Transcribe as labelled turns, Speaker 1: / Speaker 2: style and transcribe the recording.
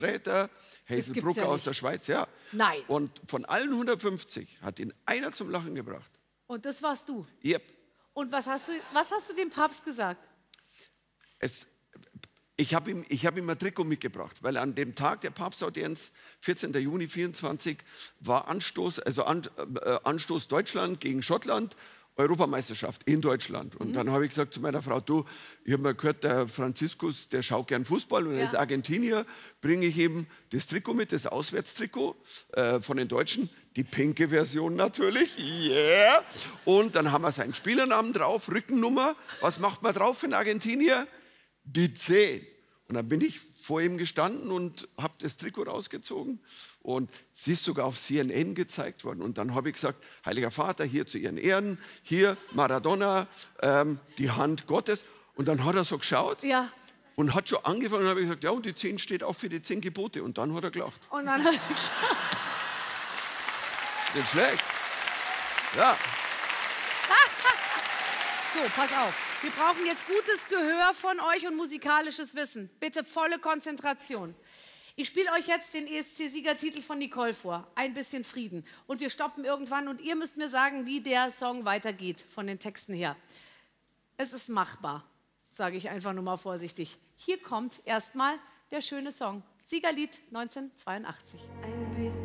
Speaker 1: Räter, Hazelbruck
Speaker 2: ja
Speaker 1: aus der Schweiz, ja.
Speaker 2: Nein.
Speaker 1: Und von allen 150 hat ihn einer zum Lachen gebracht.
Speaker 2: Und das warst du?
Speaker 1: Yep.
Speaker 2: Und was hast du dem Papst gesagt?
Speaker 1: Ich hab ihm ein Trikot mitgebracht, weil an dem Tag der Papstaudienz, 14. Juni 24, war Anstoß Deutschland gegen Schottland, Europameisterschaft in Deutschland. Und dann habe ich gesagt zu meiner Frau, du, ich habe mal gehört, der Franziskus, der schaut gern Fußball und er ist Argentinier, bringe ich ihm das Trikot mit, das Auswärtstrikot von den Deutschen, die pinke Version natürlich, yeah. Und dann haben wir seinen Spielernamen drauf, Rückennummer, was macht man drauf in Argentinier? Die 10. Und dann bin ich vor ihm gestanden und habe das Trikot rausgezogen und sie ist sogar auf CNN gezeigt worden. Und dann habe ich gesagt, Heiliger Vater, hier zu Ihren Ehren, hier Maradona, die Hand Gottes. Und dann hat er so geschaut und hat schon angefangen und habe ich gesagt, ja, und die 10 steht auch für die 10 Gebote. Und dann hat er gelacht.
Speaker 2: Und dann hat er gelacht.
Speaker 1: Ist nicht schlecht. Ja.
Speaker 2: So, pass auf. Wir brauchen jetzt gutes Gehör von euch und musikalisches Wissen. Bitte volle Konzentration. Ich spiele euch jetzt den ESC-Siegertitel von Nicole vor. Ein bisschen Frieden. Und wir stoppen irgendwann und ihr müsst mir sagen, wie der Song weitergeht, von den Texten her. Es ist machbar, sage ich einfach nur mal vorsichtig. Hier kommt erstmal der schöne Song. Siegerlied 1982.